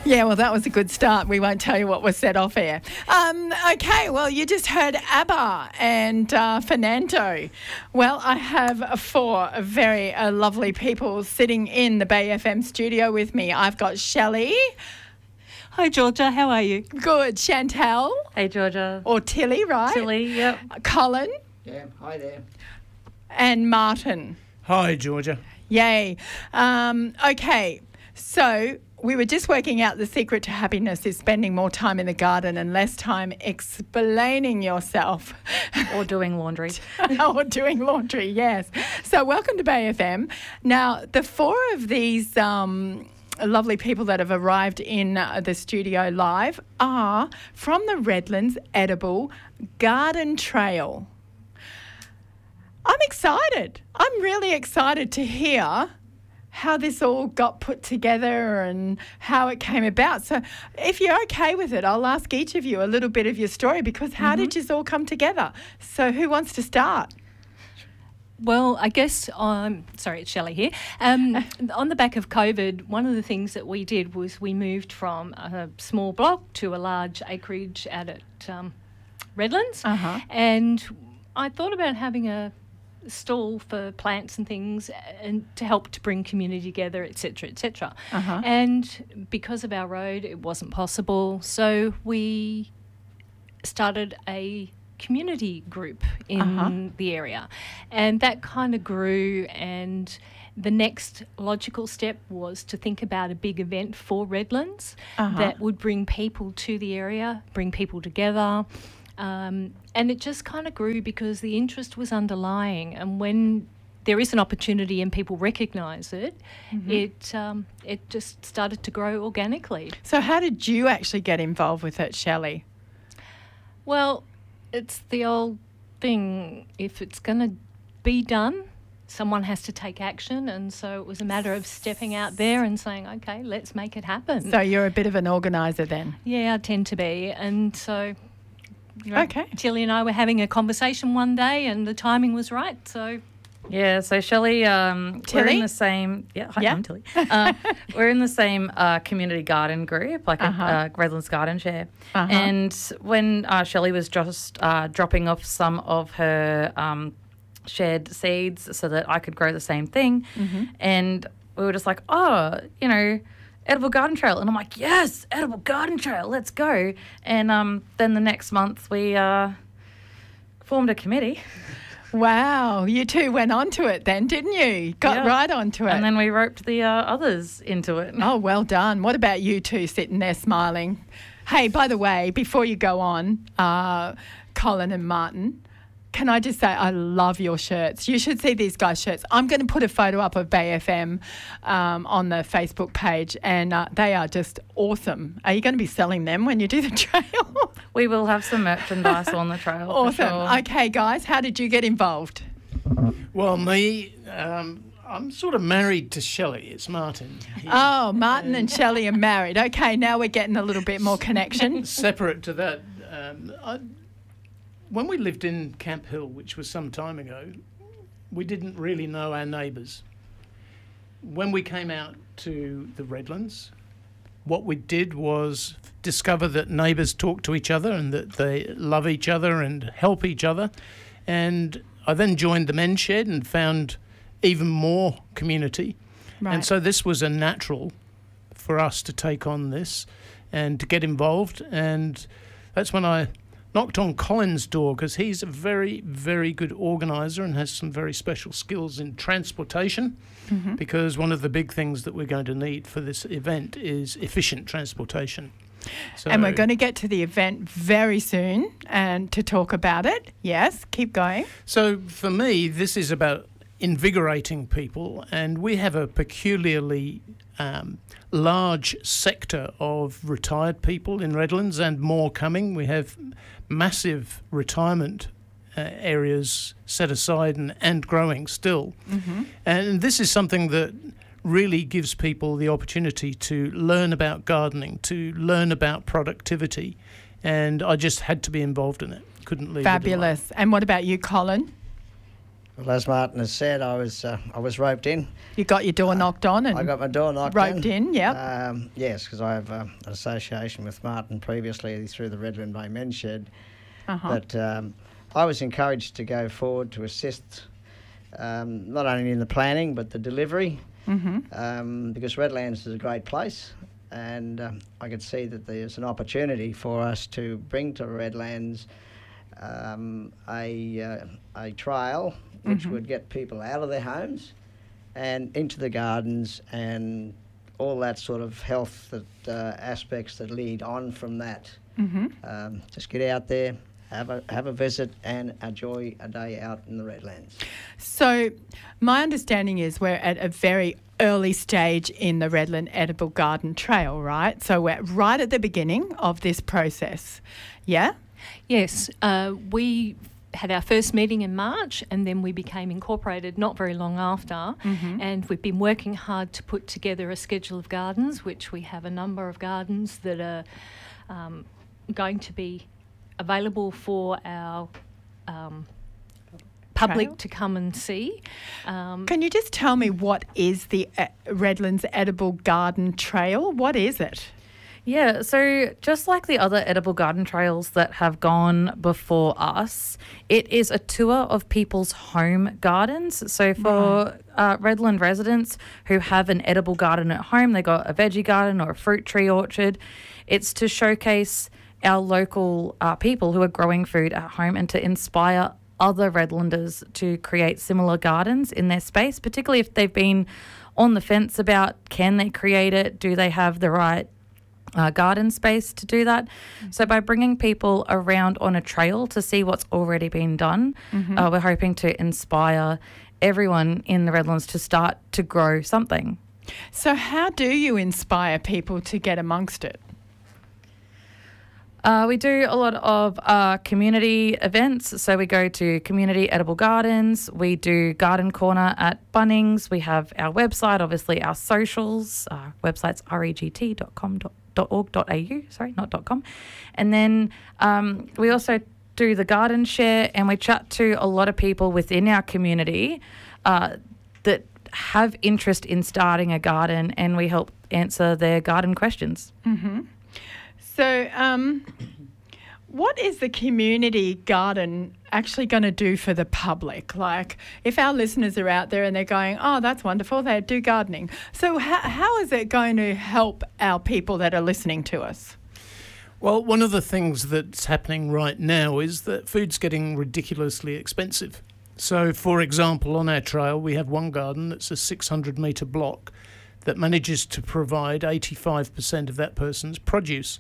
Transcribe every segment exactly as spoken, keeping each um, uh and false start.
Yeah, well, that was a good start. We won't tell you what was said off air. Um, okay, well, you just heard ABBA and uh, Fernando. Well, I have four very uh, lovely people sitting in the Bay F M studio with me. I've got Shelley. Hi, Georgia. How are you? Good. Chantel. Hey, Georgia. Or Tilly, right? Tilly, yep. Colin. Yeah, hi there. And Martin. Hi, Georgia. Yay. Um, okay, so we were just working out the secret to happiness is spending more time in the garden and less time explaining yourself. Or doing laundry. Or doing laundry, yes. So welcome to Bay F M. Now, the four of these um, lovely people that have arrived in uh, the studio live are from the Redlands Edible Garden Trail. I'm excited. I'm really excited to hear how this all got put together and how it came about. So if you're okay with it, I'll ask each of you a little bit of your story because how mm-hmm. did this all come together? So who wants to start? Well, I guess, um, sorry, it's Shelley here. Um, on the back of COVID, one of the things that we did was we moved from a small block to a large acreage out at um, Redlands. Uh-huh. And I thought about having a stall for plants and things and to help to bring community together, et cetera, et cetera. Uh-huh. And because of our road, it wasn't possible. So we started a community group in uh-huh. the area. And that kind of grew, and the next logical step was to think about a big event for Redlands uh-huh. that would bring people to the area, bring people together. Um, and it just kind of grew because the interest was underlying, and when there is an opportunity and people recognise it, mm-hmm. it um, it just started to grow organically. So how did you actually get involved with it, Shelley? Well, it's the old thing, if it's going to be done, someone has to take action, and so it was a matter of stepping out there and saying, okay, let's make it happen. So you're a bit of an organiser then? Yeah, I tend to be, and so... You know, okay. Tilly and I were having a conversation one day and the timing was right, so... Yeah, so Shelley, um, we're in the same... Yeah, hi, yeah. I'm Tilly. Uh, we're in the same uh, community garden group, like uh-huh. a uh, Redlands Garden Share. Uh-huh. And when uh, Shelley was just uh, dropping off some of her um, shared seeds so that I could grow the same thing, mm-hmm. and we were just like, oh, you know... Edible Garden Trail. And I'm like, yes, Edible Garden Trail, let's go. And um, then the next month we uh, formed a committee. Wow, you two went onto it then, didn't you? Got yeah. right onto it. And then we roped the uh, others into it. Oh, well done. What about you two sitting there smiling? Hey, by the way, before you go on, uh, Colin and Martin, can I just say I love your shirts. You should see these guys' shirts. I'm going to put a photo up of Bay F M um, on the Facebook page, and uh, they are just awesome. Are you going to be selling them when you do the trail? We will have some merchandise on the trail. Awesome. For sure. Okay, guys, how did you get involved? Well, me, um, I'm sort of married to Shelley. It's Martin. He, oh, Martin and Shelley are married. Okay, now we're getting a little bit more connection. Separate to that, um, I, when we lived in Camp Hill, which was some time ago, we didn't really know our neighbours. When we came out to the Redlands, what we did was discover that neighbours talk to each other and that they love each other and help each other. And I then joined the men's shed and found even more community. Right. And so this was a natural for us to take on this and to get involved. And that's when I knocked on Colin's door, because he's a very, very good organiser and has some very special skills in transportation, mm-hmm. because one of the big things that we're going to need for this event is efficient transportation. So, and we're going to get to the event very soon and to talk about it. Yes, keep going. So for me, this is about invigorating people, and we have a peculiarly um, large sector of retired people in Redlands and more coming. We have massive retirement uh, areas set aside and, and growing still. Mm-hmm. And this is something that really gives people the opportunity to learn about gardening, to learn about productivity. And I just had to be involved in it. Couldn't leave it alone. Fabulous. And what about you, Colin? Well, as Martin has said, I was uh, I was roped in. You got your door knocked on and I got my door knocked roped in, in. yep. Um, yes, because I have uh, an association with Martin previously through the Redland Bay Men's Shed. Uh-huh. But um, I was encouraged to go forward to assist um, not only in the planning but the delivery, Mm-hmm. um, because Redlands is a great place, and um, I could see that there's an opportunity for us to bring to Redlands um, a uh, a trail which Mm-hmm. would get people out of their homes and into the gardens and all that sort of health that uh, aspects that lead on from that. Mm-hmm. Um, just get out there, have a have a visit, and enjoy a day out in the Redlands. So my understanding is we're at a very early stage in the Redland Edible Garden Trail, right? So we're right at the beginning of this process. Yeah? Yes, uh, we had our first meeting in March, and then we became incorporated not very long after. Mm-hmm. And we've been working hard to put together a schedule of gardens, which we have a number of gardens that are um, going to be available for our um, public Trail? to come and see. Um, Can you just tell me what is the uh, Redlands Edible Garden Trail? What is it? Yeah, so just like the other edible garden trails that have gone before us, it is a tour of people's home gardens. So for uh, Redland residents who have an edible garden at home, they got a veggie garden or a fruit tree orchard, it's to showcase our local uh, people who are growing food at home and to inspire other Redlanders to create similar gardens in their space, particularly if they've been on the fence about can they create it, do they have the right Uh, garden space to do that. Mm-hmm. So by bringing people around on a trail to see what's already been done, Mm-hmm. uh, we're hoping to inspire everyone in the Redlands to start to grow something. So how do you inspire people to get amongst it? Uh, we do a lot of uh, community events. So we go to community edible gardens. We do garden corner at Bunnings. We have our website, obviously our socials. Our website's regt dot com dot org dot a u, sorry, not .com. And then um, we also do the garden share, and we chat to a lot of people within our community uh, that have interest in starting a garden, and we help answer their garden questions. Mm-hmm. So um, what is the community garden actually going to do for the public? Like, if our listeners are out there and they're going, oh, that's wonderful, they do gardening. So how, how is it going to help our people that are listening to us? Well, one of the things that's happening right now is that food's getting ridiculously expensive. So, for example, on our trail, we have one garden that's a six hundred metre block that manages to provide eighty-five percent of that person's produce.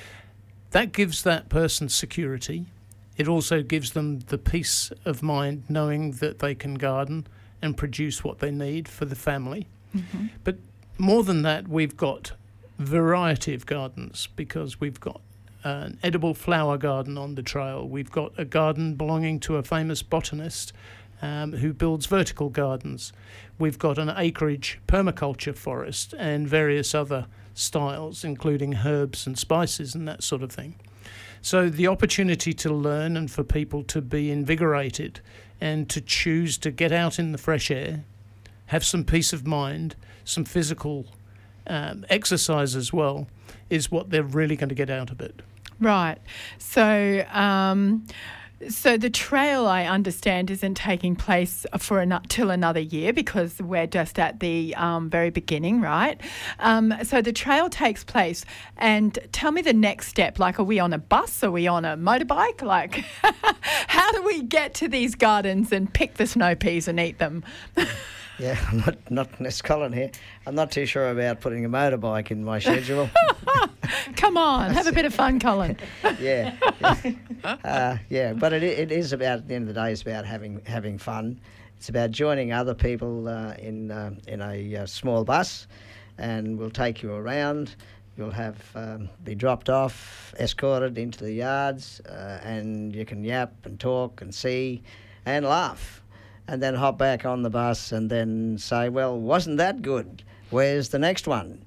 That gives that person security. It also gives them the peace of mind knowing that they can garden and produce what they need for the family. Mm-hmm. But more than that, we've got variety of gardens because we've got an edible flower garden on the trail. We've got a garden belonging to a famous botanist um, who builds vertical gardens. We've got an acreage permaculture forest and various other styles, including herbs and spices and that sort of thing. So the opportunity to learn and for people to be invigorated and to choose to get out in the fresh air, have some peace of mind, some physical um, exercise as well, is what they're really going to get out of it. Right. So um, so the trail, I understand, isn't taking place for an, till another year because we're just at the um, very beginning, right? Um, so the trail takes place. And tell me the next step. Like, are we on a bus? Are we on a motorbike? Like, how do we get to these gardens and pick the snow peas and eat them? Yeah, I'm not, not Miss Colin here. I'm not too sure about putting a motorbike in my schedule. Come on, have a bit of fun, Colin. yeah, yeah. Uh, yeah, but it it is about, at the end of the day, it's about having having fun. It's about joining other people uh, in uh, in a uh, small bus, and we'll take you around. You'll have um, be dropped off, escorted into the yards, uh, and you can yap and talk and see and laugh. And then hop back on the bus and then say, well, wasn't that good? Where's the next one?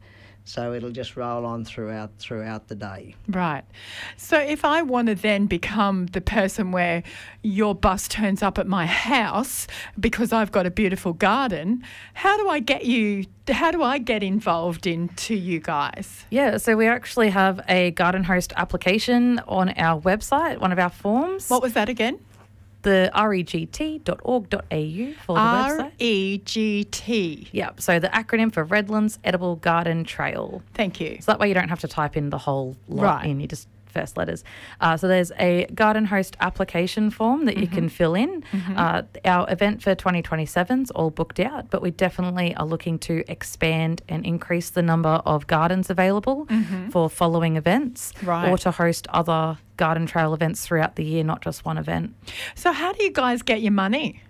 so it'll just roll on throughout throughout the day. Right. So if I want to then become the person where your bus turns up at my house because I've got a beautiful garden, how do I get you, how do I get involved into you guys? Yeah, so we actually have a garden host application on our website, one of our forms. What was that again? The regt dot org dot a u for the R website. E G T. Yep, so the acronym for Redlands Edible Garden Trail. Thank you. So that way you don't have to type in the whole lot Right. in, you just first letters. Uh, so there's a garden host application form that you Mm-hmm. can fill in. Uh, our event for twenty twenty-seven is all booked out, but we definitely are looking to expand and increase the number of gardens available for following events, Mm-hmm. Right. or to host other garden trail events throughout the year, not just one event. So how do you guys get your money?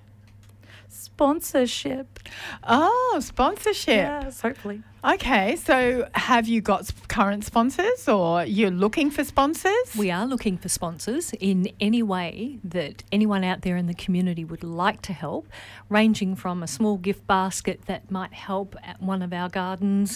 Sponsorship. Oh, sponsorship. Yes, hopefully. Okay, so have you got s- current sponsors or you're looking for sponsors? We are looking for sponsors in any way that anyone out there in the community would like to help, ranging from a small gift basket that might help at one of our gardens,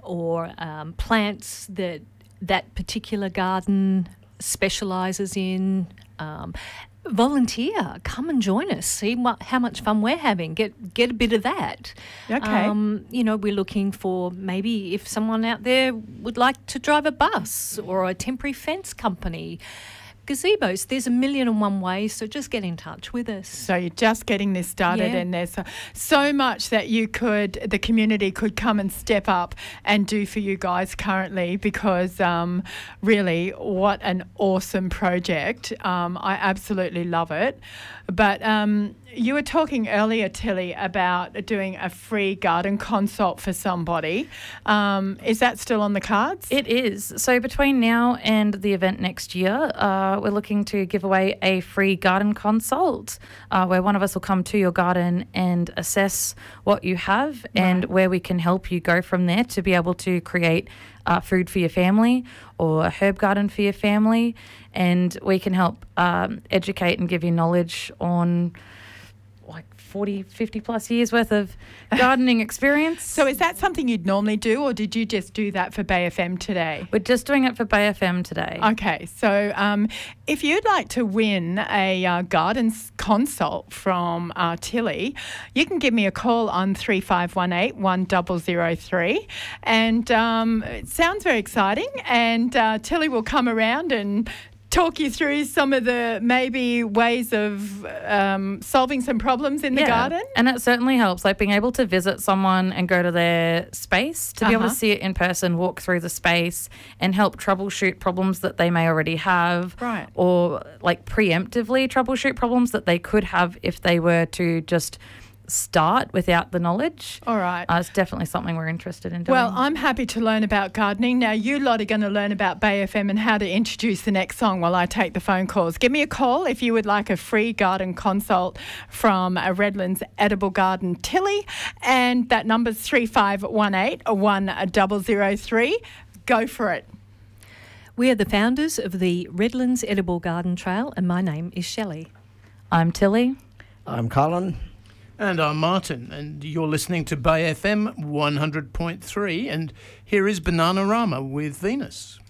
or um, plants that that particular garden specialises in. Um, volunteer, come and join us, see what, how much fun we're having, get get a bit of that. Okay. Um, you know, we're looking for maybe if someone out there would like to drive a bus or a temporary fence company. Gazebos, there's a million and one ways, so just get in touch with us. So you're just getting this started, Yeah. and there's so, so much that you could, the community could come and step up and do for you guys currently, because um, really, what an awesome project. Um, I absolutely love it. But um, you were talking earlier, Tilly, about doing a free garden consult for somebody. Um, is that still on the cards? It is. So between now and the event next year, uh, we're looking to give away a free garden consult uh, where one of us will come to your garden and assess what you have and where we can help you go from there to be able to create uh, food for your family or a herb garden for your family. And we can help um, educate and give you knowledge on like forty, fifty plus years worth of gardening experience. So is that something you'd normally do, or did you just do that for Bay F M today? We're just doing it for Bay F M today. Okay, so um, if you'd like to win a uh, garden s- consult from uh, Tilly, you can give me a call on three five one eight, one zero zero three. And um, it sounds very exciting. And uh, Tilly will come around and talk you through some of the maybe ways of um, solving some problems in the garden. And it certainly helps, like being able to visit someone and go to their space, to be able Uh-huh. to see it in person, walk through the space and help troubleshoot problems that they may already have. Right. Or like preemptively troubleshoot problems that they could have if they were to just start without the knowledge. All right. Uh, it's definitely something we're interested in doing. Well, I'm happy to learn about gardening. Now, you lot are going to learn about Bay F M and how to introduce the next song while I take the phone calls. Give me a call if you would like a free garden consult from uh, Redlands Edible Garden Tilly, and that number's three five one eight, one zero zero three. Go for it. We are the founders of the Redlands Edible Garden Trail, and my name is Shelley. I'm Tilly. I'm Colin. And I'm Martin, and you're listening to Bay F M one hundred point three, and here is Bananarama with Venus.